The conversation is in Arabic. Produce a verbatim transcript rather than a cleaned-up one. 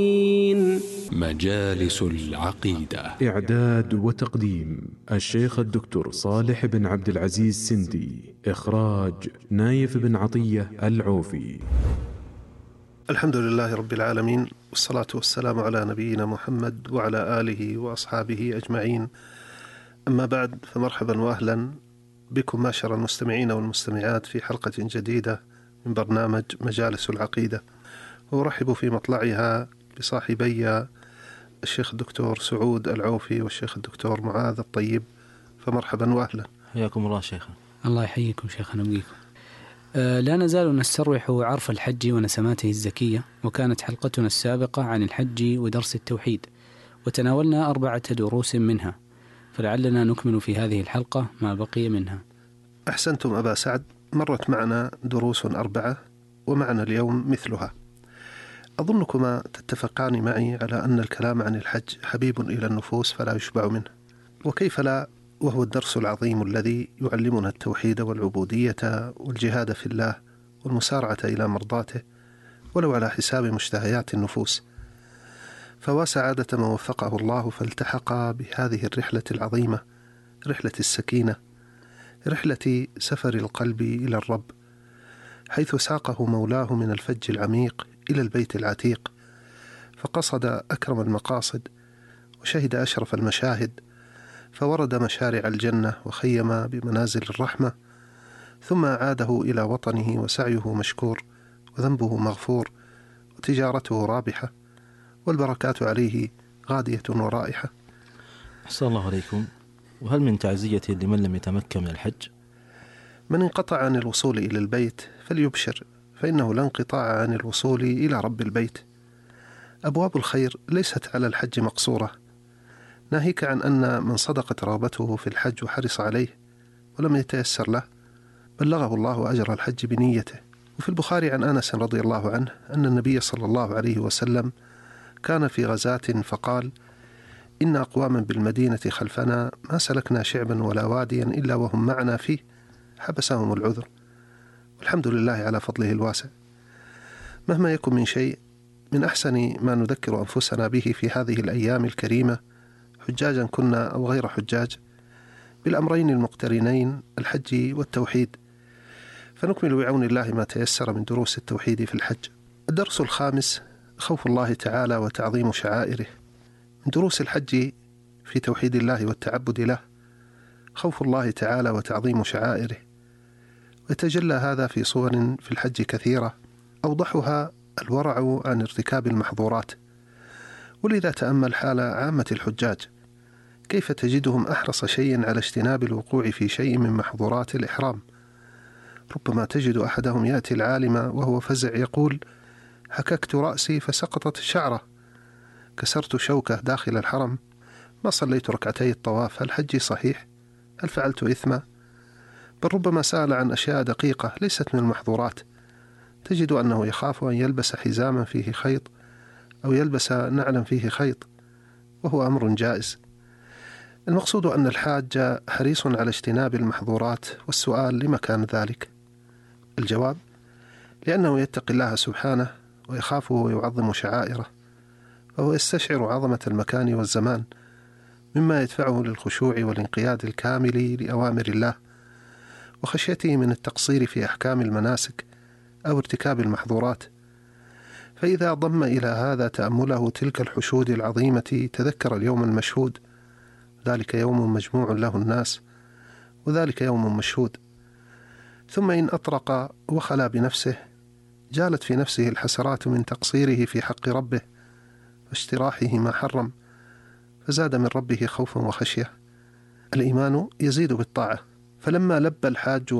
مجالس العقيدة. إعداد وتقديم الشيخ الدكتور صالح بن عبد العزيز سندي. إخراج نايف بن عطية العوفي. الحمد لله رب العالمين، والصلاة والسلام على نبينا محمد وعلى آله وأصحابه أجمعين. أما بعد، فمرحبا وأهلا بكم معشر المستمعين والمستمعات في حلقة جديدة من برنامج مجالس العقيدة، وأرحب في مطلعها بصاحبي الشيخ الدكتور سعود العوفي والشيخ الدكتور معاذ الطيب. فمرحبا وأهلا. حياكم الله شيخنا. الله يحييكم شيخنا وياكم. أه لا نزال نستروح عرف الحج ونسماته الزكية، وكانت حلقتنا السابقة عن الحج ودرس التوحيد، وتناولنا أربعة دروس منها، فلعلنا نكمل في هذه الحلقة ما بقي منها. أحسنتم أبا سعد، مرت معنا دروس أربعة ومعنا اليوم مثلها. أظنكما تتفقان معي على أن الكلام عن الحج حبيب إلى النفوس فلا يشبع منه، وكيف لا، وهو الدرس العظيم الذي يعلمنا التوحيد والعبودية والجهاد في الله والمسارعة إلى مرضاته ولو على حساب مشتهيات النفوس. فوا سعادة من وفقه الله فالتحق بهذه الرحلة العظيمة، رحلة السكينة، رحلة سفر القلب إلى الرب، حيث ساقه مولاه من الفج العميق إلى البيت العتيق، فقصد أكرم المقاصد وشهد أشرف المشاهد، فورد مشارع الجنة وخيم بمنازل الرحمة، ثم عاده إلى وطنه وسعيه مشكور وذنبه مغفور وتجارته رابحة والبركات عليه غادية ورائحة. أحسن الله عليكم. وهل من تعزية لمن لم يتمكن من الحج؟ من انقطع عن الوصول إلى البيت فليبشر، فإنه لا انقطاع عن الوصول إلى رب البيت. أبواب الخير ليست على الحج مقصورة، ناهيك عن أن من صدقت رغبته في الحج وحرص عليه ولم يتيسر له بلغه الله أجر الحج بنيته. وفي البخاري عن أنس رضي الله عنه أن النبي صلى الله عليه وسلم كان في غزاة فقال: إن أقواما بالمدينة خلفنا ما سلكنا شعبا ولا واديا إلا وهم معنا فيه، حبسهم العذر، والحمد لله على فضله الواسع. مهما يكن من شيء، من أحسن ما نذكر أنفسنا به في هذه الأيام الكريمة، حجاجا كنا أو غير حجاج، بالأمرين المقترنين الحج والتوحيد، فنكمل بعون الله ما تيسر من دروس التوحيد في الحج. الدرس الخامس: خوف الله تعالى وتعظيم شعائره. من دروس الحج في توحيد الله والتعبد له خوف الله تعالى وتعظيم شعائره، ويتجلى هذا في صور في الحج كثيرة، أوضحها الورع عن ارتكاب المحظورات. ولذا تأمل حال عامة الحجاج، كيف تجدهم أحرص شيء على اجتناب الوقوع في شيء من محظورات الإحرام. ربما تجد أحدهم يأتي العالم وهو فزع يقول: حككت رأسي فسقطت شعرة، كسرت شوكة داخل الحرم، ما صليت ركعتي الطواف، هل حجي صحيح؟ هل فعلت إثما؟ بل ربما سأل عن أشياء دقيقة ليست من المحظورات، تجد أنه يخاف أن يلبس حزاما فيه خيط أو يلبس نعلا فيه خيط، وهو أمر جائز. المقصود أن الحاج حريص على اجتناب المحظورات، والسؤال: لما كان ذلك؟ الجواب: لأنه يتقي الله سبحانه ويخافه ويعظم شعائره، فهو يستشعر عظمة المكان والزمان، مما يدفعه للخشوع والانقياد الكامل لأوامر الله، وخشيته من التقصير في أحكام المناسك أو ارتكاب المحظورات. فإذا ضم إلى هذا تأمله تلك الحشود العظيمة تذكر اليوم المشهود، ذلك يوم مجموع له الناس، وذلك يوم مشهود. ثم إن أطرق وخلا بنفسه، جالت في نفسه الحسرات من تقصيره في حق ربه واجتراحه ما حرم، فزاد من ربه خوفا وخشية. الإيمان يزيد بالطاعة، فلما لبى الحاج